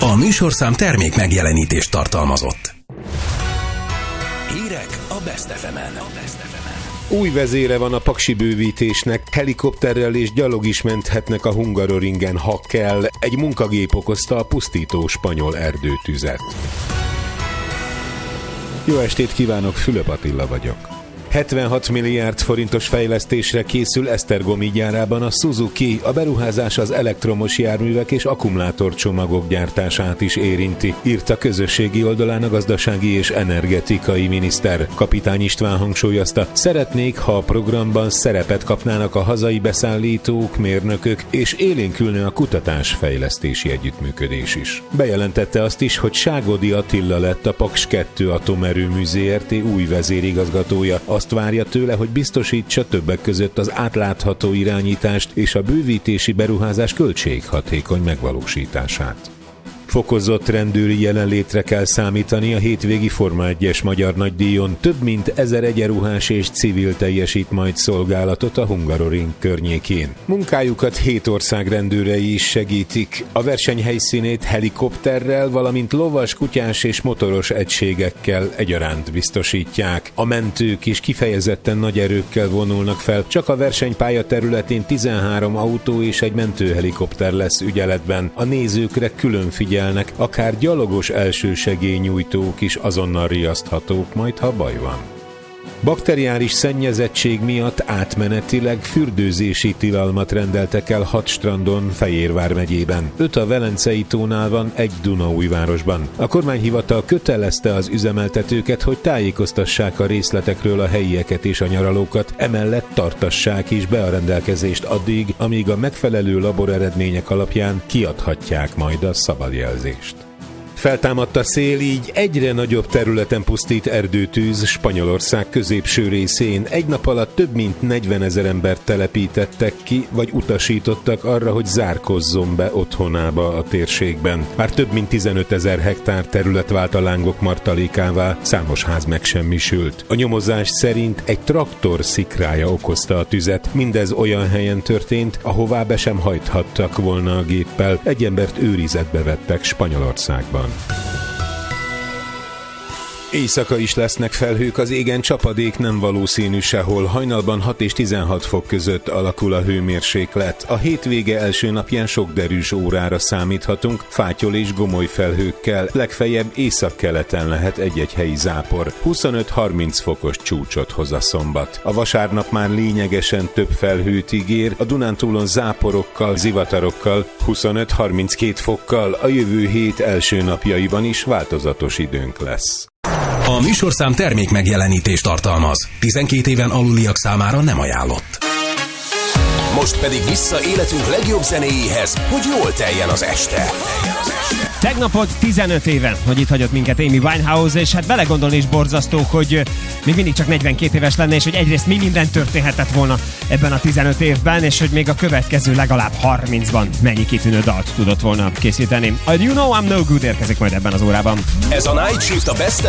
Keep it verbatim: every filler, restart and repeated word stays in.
A műsorszám termék megjelenítést tartalmazott. Hírek a Best ef emen. Új vezére van a paksi bővítésnek, helikopterrel és gyalog is menthetnek a Hungaroringen, ha kell. Egy munkagép okozta a pusztító spanyol erdőtüzet. Jó estét kívánok, Fülöp Attila vagyok. hetvenhat milliárd forintos fejlesztésre készül Esztergomi gyárában a Suzuki. A beruházás az elektromos járművek és akkumulátorcsomagok gyártását is érinti, írt a közösségi oldalán a gazdasági és energetikai miniszter. Kapitány István hangsúlyozta, szeretnék, ha a programban szerepet kapnának a hazai beszállítók, mérnökök, és élénkülne a kutatás-fejlesztési együttműködés is. Bejelentette azt is, hogy Ságodi Attila lett a Paks kettő Atomerőmű zé er té új vezérigazgatója. Azt várja tőle, hogy biztosítsa többek között az átlátható irányítást és a bővítési beruházás költséghatékony megvalósítását. Fokozott rendőri jelenlétre kell számítani a hétvégi Forma egyes magyar nagydíjon. Több mint ezer egyenruhás és civil teljesít majd szolgálatot a Hungaroring környékén. Munkájukat hét ország rendőrei is segítik. A verseny helyszínét helikopterrel, valamint lovas, kutyás és motoros egységekkel egyaránt biztosítják. A mentők is kifejezetten nagy erőkkel vonulnak fel. Csak a versenypálya területén tizenhárom autó és egy mentőhelikopter lesz ügyeletben. A nézőkre külön figyel akár gyalogos elsősegélynyújtók is azonnal riaszthatók majd, ha baj van. Bakteriáris szennyezettség miatt átmenetileg fürdőzési tilalmat rendeltek el hat strandon Fejérvár megyében. Öt a Velencei tónál van, egy Dunaújvárosban. A kormányhivatal kötelezte az üzemeltetőket, hogy tájékoztassák a részletekről a helyieket és a nyaralókat, emellett tartassák is be a rendelkezést addig, amíg a megfelelő laboreredmények alapján kiadhatják majd a szabadjelzést. Feltámadt a szél, így egyre nagyobb területen pusztít erdőtűz Spanyolország középső részén. Egy nap alatt több mint negyvenezer embert telepítettek ki, vagy utasítottak arra, hogy zárkozzon be otthonába a térségben. Már több mint tizenötezer hektár terület vált a lángok martalékává, számos ház megsemmisült. A nyomozás szerint egy traktor szikrája okozta a tüzet. Mindez olyan helyen történt, ahová be sem hajthattak volna a géppel. Egy embert őrizetbe vettek Spanyolországban. Éjszaka is lesznek felhők, az égen csapadék nem valószínű sehol. Hajnalban hat és tizenhat fok között alakul a hőmérséklet. A hétvége első napján sok derűs órára számíthatunk, fátyol és gomoly felhőkkel. Legfeljebb északkeleten lehet egy-egy helyi zápor. huszonöt-harminc fokos csúcsot hoz a szombat. A vasárnap már lényegesen több felhőt ígér, a Dunántúlon záporokkal, zivatarokkal, huszonöt-harminckét fokkal. A jövő hét első napjaiban is változatos időnk lesz. A műsorszám termék megjelenítést tartalmaz. tizenkét éven aluliak számára nem ajánlott. Most pedig vissza életünk legjobb zenéjéhez, hogy jól teljen az este. Tegnap volt tizenöt éve, hogy itt hagyott minket Amy Winehouse, és hát belegondolni is borzasztó, hogy még mindig csak negyvenkét éves lenne, és hogy egyrészt mi minden történhetett volna ebben a tizenöt évben, és hogy még a következő legalább harmincban mennyi kitűnő dalt tudott volna készíteni. A You Know I'm No Good érkezik majd ebben az órában. Ez a Night Shift a Best